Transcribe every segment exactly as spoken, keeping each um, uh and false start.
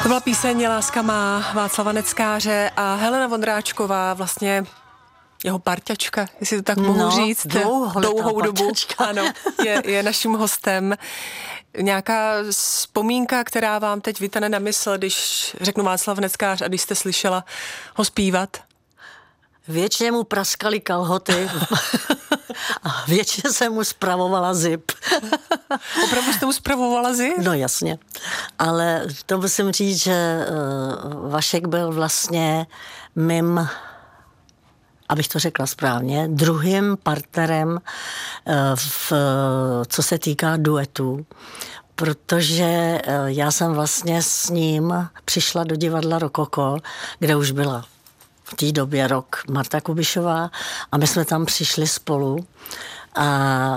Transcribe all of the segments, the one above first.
To byla píseň Láska má Václava Neckáře a Helena Vondráčková, vlastně jeho parťačka, jestli to tak mohu no, říct, dlouhou dobu, ano, je, je naším hostem. Nějaká vzpomínka, která vám teď vytane na mysl, když řeknu Václav Neckář a když jste slyšela ho zpívat? Věčně mu praskaly kalhoty a věčně jsem mu spravovala zip. Opravdu jste mu spravovala zip? No jasně, ale to musím říct, že Vašek byl vlastně mým, abych to řekla správně, druhým partnerem, v, co se týká duetů, protože já jsem vlastně s ním přišla do divadla Rokoko, kde už byla v té době rok Marta Kubišová a my jsme tam přišli spolu a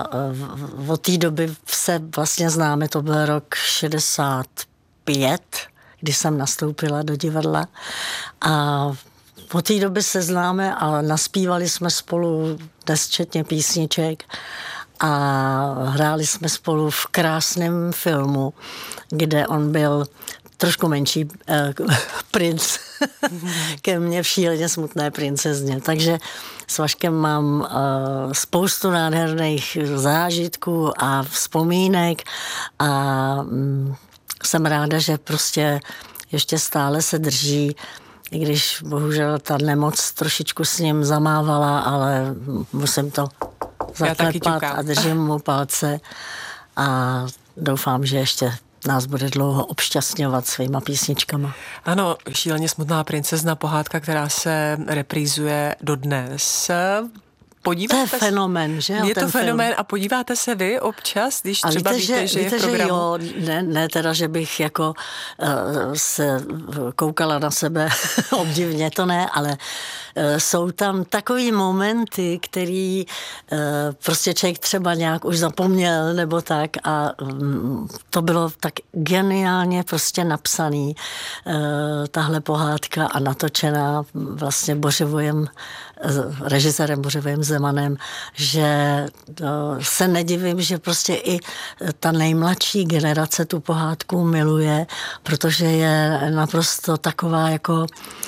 od té doby se vlastně známe, to byl rok šedesát pět, kdy jsem nastoupila do divadla a od té doby se známe a naspívali jsme spolu nesčetně písniček a hráli jsme spolu v krásném filmu, kde on byl trošku menší eh, princ ke mně v Šíleně smutné princezně. Takže s Vaškem mám eh, spoustu nádherných zážitků a vzpomínek a mm, jsem ráda, že prostě ještě stále se drží, i když bohužel ta nemoc trošičku s ním zamávala, ale musím to zaklepat a držím mu palce a doufám, že ještě nás bude dlouho obšťastňovat svýma písničkama. Ano, Šíleně smutná princezna, pohádka, která se reprízuje dodnes. Podíváte to je fenomén, že? Je to fenomén a podíváte se vy občas, když a třeba víte, víte, že, že víte, je v programu? Že jo, ne, ne teda, že bych jako uh, se koukala na sebe obdivně, to ne, ale uh, jsou tam takový momenty, který uh, prostě člověk třeba nějak už zapomněl nebo tak a um, to bylo tak geniálně prostě napsaný uh, tahle pohádka a natočená vlastně Bořivojem, uh, režisérem Bořivojem Zemanem, že uh, se nedivím, že prostě i ta nejmladší generace tu pohádku miluje, protože je naprosto taková jako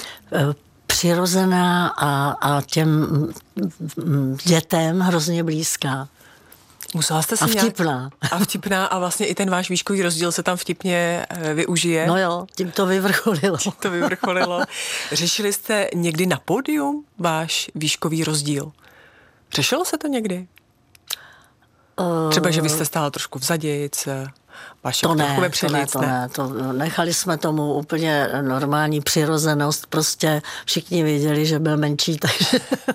přirozená a, a těm dětem hrozně blízká. Musela jste si a vtipná. Nějak, a vtipná a vlastně i ten váš výškový rozdíl se tam vtipně využije. No jo, tím to vyvrcholilo. Tím to vyvrcholilo. Řešili jste někdy na pódium váš výškový rozdíl? Řešilo se to někdy? Třeba, že vy jste stála trošku vzadějc, Vašek to trochu ne, vepředějc, to ne, ne? to ne, to nechali jsme tomu úplně normální přirozenost, prostě všichni věděli, že byl menší, takže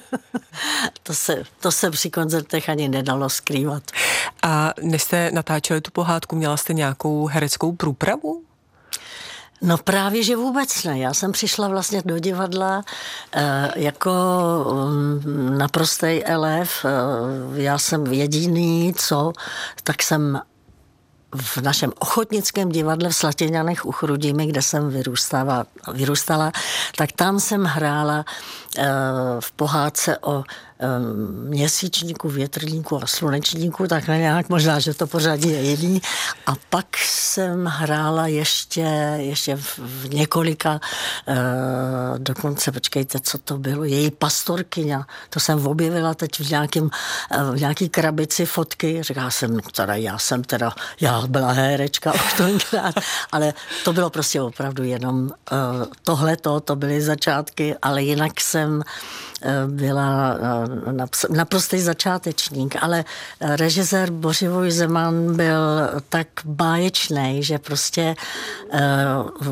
to se, to se při koncertech ani nedalo skrývat. A než jste natáčeli tu pohádku, měla jste nějakou hereckou průpravu? No právě, že vůbec ne. Já jsem přišla vlastně do divadla e, jako um, naprostej elef. E, já jsem jediný, co, tak jsem v našem ochotnickém divadle v Slatěňanech u Chrudimi, kde jsem vyrůstala, vyrůstala, tak tam jsem hrála e, v pohádce o e, měsíčníku, větrníku a slunečníku, tak nějak možná, že to pořadí je jiný. A pak jsem hrála ještě, ještě v, v několika, e, dokonce, počkejte, co to bylo, její pastorkyňa, to jsem objevila teď v, nějakým, v nějaký krabici fotky, říkala jsem, no teda já jsem teda, já byla herečka už tenkrát, ale to bylo prostě opravdu jenom uh, tohleto, to byly začátky, ale jinak jsem uh, byla uh, naprostý začátečník, ale uh, režisér Bořivoj Zeman byl tak báječnej, že prostě uh,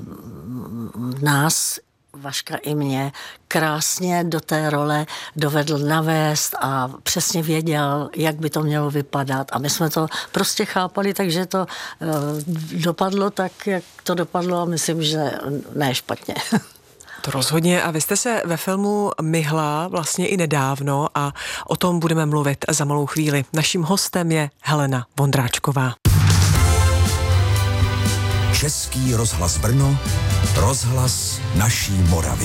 nás Vaška i mě krásně do té role dovedl navést a přesně věděl, jak by to mělo vypadat. A my jsme to prostě chápali, takže to uh, dopadlo tak, jak to dopadlo a myslím, že ne špatně. To rozhodně a vy jste se ve filmu myhla vlastně i nedávno a o tom budeme mluvit za malou chvíli. Naším hostem je Helena Vondráčková. Český rozhlas Brno, rozhlas naší Moravy.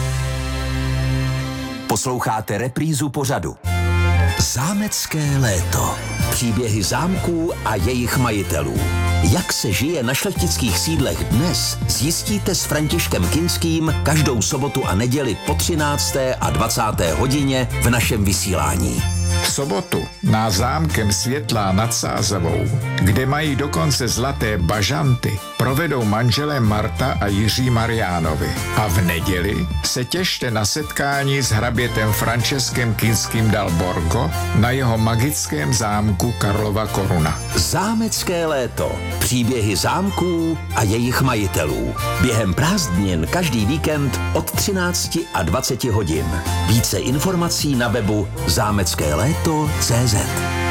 Posloucháte reprízu pořadu Zámecké léto. Příběhy zámků a jejich majitelů. Jak se žije na šlechtických sídlech dnes, zjistíte s Františkem Kinským každou sobotu a neděli po třinácté a dvacáté hodině v našem vysílání. V sobotu na Zámkem Světlá nad Sázavou, kde mají dokonce zlaté bažanty, provedou manželé Marta a Jiří Mariánovi. A v neděli se těšte na setkání s hrabětem Franceskem Kinským dal Borgo na jeho magickém zámku Karlova Koruna. Zámecké léto. Příběhy zámků a jejich majitelů. Během prázdnin každý víkend od třinácti a dvaceti hodin. Více informací na webu zámecké léto tečka cé zet.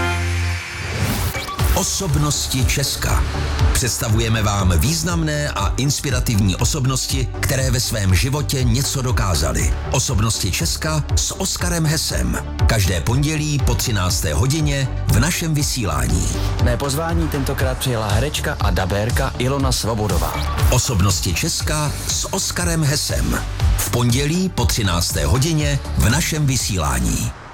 Osobnosti Česka. Představujeme vám významné a inspirativní osobnosti, které ve svém životě něco dokázaly. Osobnosti Česka s Oskarem Hesem. Každé pondělí po třinácté hodině v našem vysílání. Mé pozvání tentokrát přijela herečka a dabérka Ilona Svobodová. Osobnosti Česka s Oskarem Hesem. V pondělí po třinácté hodině v našem vysílání.